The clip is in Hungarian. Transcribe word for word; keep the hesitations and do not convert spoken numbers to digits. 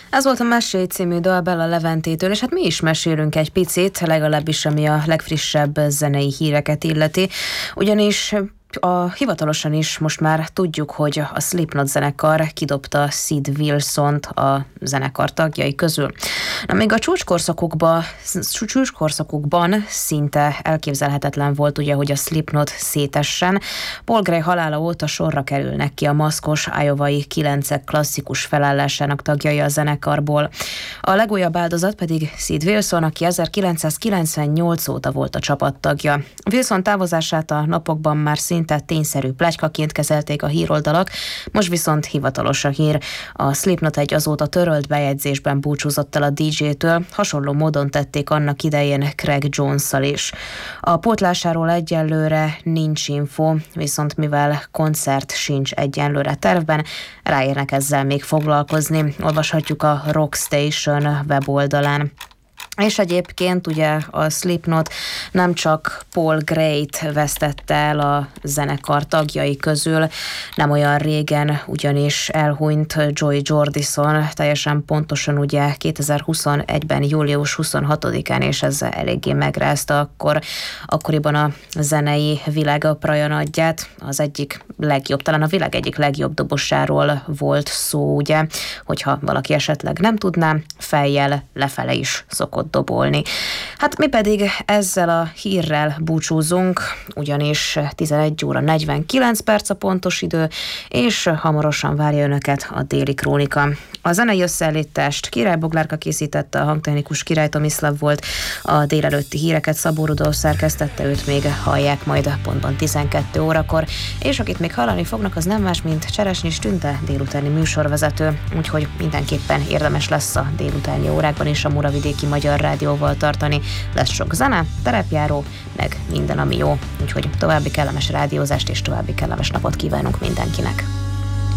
Ez volt a Mesélj című dal Bella Leventétől, és hát mi is mesélünk egy picit, legalábbis ami a legfrissebb zenei híreket illeti, ugyanis a hivatalosan is most már tudjuk, hogy a Slipknot zenekar kidobta Sid Wilsont a zenekar tagjai közül. Na, még a csúcskorszakukban, csúcskorszakukban szinte elképzelhetetlen volt ugye, hogy a Slipknot szétessen. Paul Gray halála óta sorra kerülnek ki a maszkos iowai kilencek klasszikus felállásának tagjai a zenekarból. A legújabb áldozat pedig Sid Wilson, aki ezerkilencszázkilencvennyolc óta volt a csapattagja. Wilson távozását a napokban már szinte tényszerű pletykaként kezelték a híroldalak, most viszont hivatalos a hír. A Slipknot egy azóta törölt bejegyzésben búcsúzott el a dé dzsétől, hasonló módon tették annak idején Craig Jones-szal is. A pótlásáról egyelőre nincs info, viszont mivel koncert sincs egyelőre tervben, ráérnek ezzel még foglalkozni. Olvashatjuk a Rock Station weboldalán. És egyébként ugye a Slipknot nem csak Paul Gray-t vesztette el a zenekar tagjai közül, nem olyan régen ugyanis elhunyt Joy Jordison, teljesen pontosan ugye kétezer-huszonegyben július huszonhatodikán, és ez eléggé megrázta akkor, akkoriban a zenei világ a prajanadját, az egyik legjobb, talán a világ egyik legjobb dobosáról volt szó, ugye, hogyha valaki esetleg nem tudná, fejjel lefele is szokott dobolni. Hát mi pedig ezzel a hírrel búcsúzunk, ugyanis tizenegy óra negyvenkilenc perc a pontos idő, és hamarosan várja önöket a Déli Krónika. A zenei összeállítást Király Boglárka készítette, a hangtechnikus Király Tomislav volt, a délelőtti híreket Szabó Rudolf szerkesztette, őt még hallják majd pontban tizenkét órakor, és akit még hallani fognak, az nem más, mint Cseresnyi Tünte, délutáni műsorvezető, úgyhogy mindenképpen érdemes lesz a délutáni órákban is a Muravidéki Magyar Rádióval tartani. Lesz sok zene, terepjáró, meg minden, ami jó. Úgyhogy további kellemes rádiózást és további kellemes napot kívánunk mindenkinek.